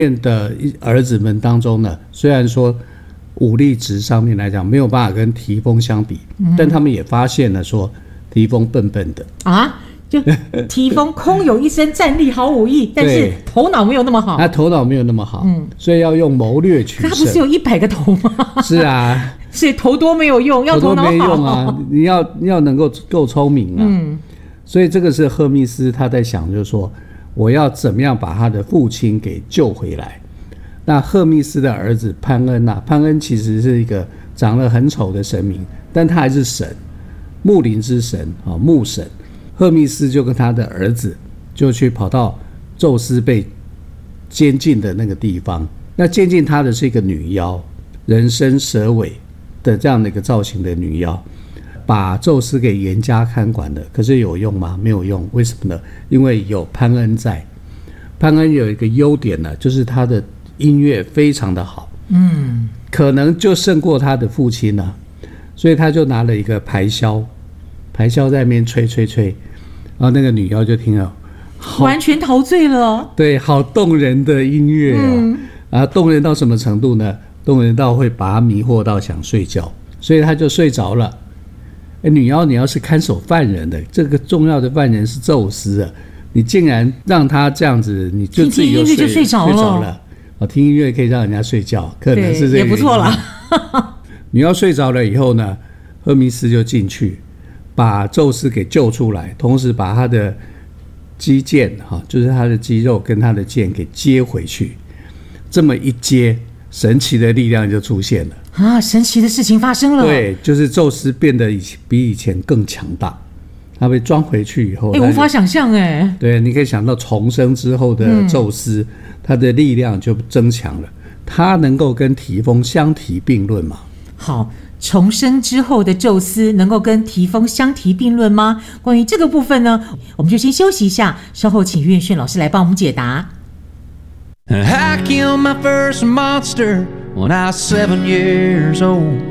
的儿子们当中呢，虽然说武力值上面来讲没有办法跟提丰相比，但他们也发现了说提丰笨笨的啊，就提丰空有一身战力好武艺，但是头脑没有那么好。 他头脑没有那么好，所以要用谋略取胜。 他不是有100个头吗？ 是啊， 所以头多没有用，要头脑好。 头多没用啊，你要能够聪明啊。所以这个是赫密斯他在想，就是说我要怎么样把他的父亲给救回来。那赫密斯的儿子潘恩啊，潘恩其实是一个长得很丑的神明，但他还是神，木林之神啊，木神。赫密斯就跟他的儿子就去跑到宙斯被监禁的那个地方，那监禁他的是一个女妖，人身蛇尾的这样的一个造型的女妖，把宙斯给严加看管的。可是有用吗？没有用。为什么呢？因为有潘恩在。潘恩有一个优点呢，就是他的音乐非常的好，可能就胜过他的父亲了。所以他就拿了一个排箫在那边吹，然后那个女妖就听了， 完全陶醉了。 对，好动人的音乐啊，动人到什么程度呢？动人到会把他迷惑到想睡觉，所以他就睡着了。女妖，你要是看守犯人的，这个重要的犯人是宙斯啊，你竟然让他这样子，你就自己听音乐就睡着了。 听音乐可以让人家睡觉，可能是这个也不错了。 女妖睡着了以后呢，赫密斯就进去把宙斯给救出来，同时把他的肌腱就是他的肌肉跟他的腱给接回去。这么一接，神奇的力量就出现了啊！神奇的事情发生了。 对，就是宙斯变得比以前更强大。他被装回去以后， 无法想象哎。 对，你可以想到重生之后的宙斯，他的力量就增强了，他能够跟提丰相提并论嘛？ 好，重生之后的宙斯能够跟提丰相提并论吗？关于这个部分呢，我们就先休息一下，稍后请岳轩老师来帮我们解答。 I killed my first monster when I was 7 years old.